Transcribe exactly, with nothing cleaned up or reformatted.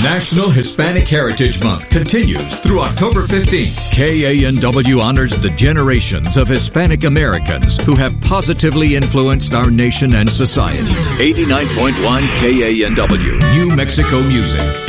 National Hispanic Heritage Month continues through October fifteenth. K A N W honors the generations of Hispanic Americans who have positively influenced our nation and society. eighty-nine point one K A N W, New Mexico Music.